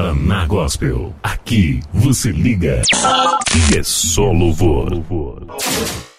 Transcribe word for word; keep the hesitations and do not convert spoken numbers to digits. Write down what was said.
Paraná Gospel. Aqui você liga e é só louvor.